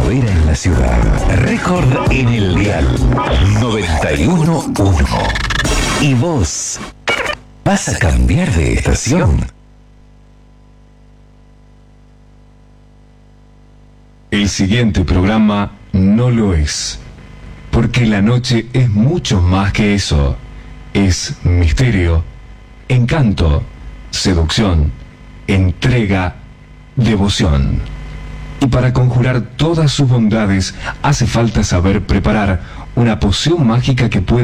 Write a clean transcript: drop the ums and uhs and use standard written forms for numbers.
primavera en la ciudad. Récord en el dial 91.1. ¿Y vos vas a cambiar de estación? El siguiente programa no lo es, porque la noche es mucho más que eso. Es misterio, encanto, seducción, entrega, devoción. Y para conjurar todas sus bondades hace falta saber preparar una poción mágica que puede